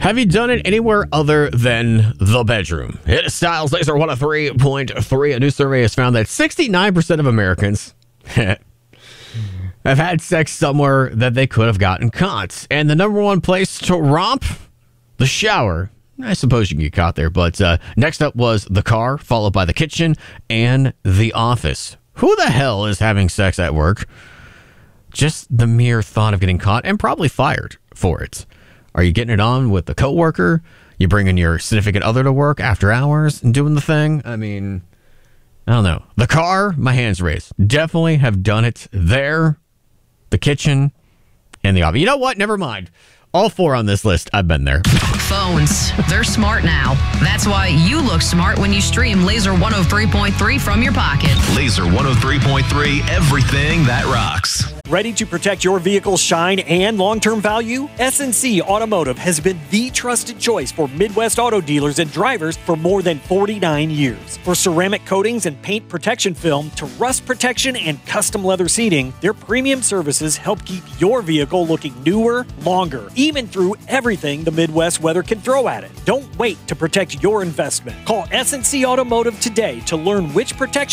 Have you done it anywhere other than the bedroom? It is Styles Laser 103.3. A new survey has found that 69% of Americans have had sex somewhere that they could have gotten caught. And the number one place to romp? The shower. I suppose you can get caught there. But next up was the car, followed by the kitchen and the office. Who the hell is having sex at work? Just the mere thought of getting caught and probably fired for it. Are you getting it on with a coworker? You bringing your significant other to work after hours and doing the thing? I mean, I don't know. The car, my hands raised. Definitely have done it there. The kitchen and the office. You know what? Never mind. All four on this list, I've been there. Phones, they're smart now. That's why you look smart when you stream Laser 103.3 from your pocket. Laser 103.3, everything that rocks. Ready to protect your vehicle's shine and long-term value? SNC Automotive has been the trusted choice for Midwest auto dealers and drivers for more than 49 years. For ceramic coatings and paint protection film to rust protection and custom leather seating, their premium services help keep your vehicle looking newer, longer, even through everything the Midwest weather can throw at it. Don't wait to protect your investment. Call SNC Automotive today to learn which protection